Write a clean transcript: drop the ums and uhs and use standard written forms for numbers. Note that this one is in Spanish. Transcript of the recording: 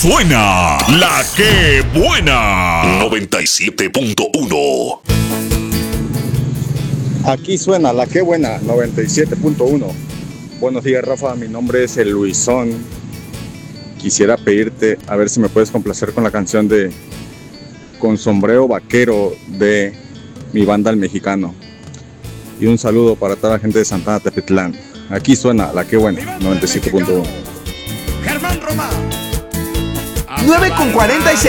suena La Que Buena 97.1. Aquí suena La Que Buena 97.1. Buenos días, Rafa, mi nombre es el Luisón. Quisiera pedirte a ver si me puedes complacer con la canción de Con Sombrero Vaquero de mi banda El Mexicano. Y un saludo para toda la gente de Santana Tepetlán. Aquí suena La Que Buena 97.1. 9:46.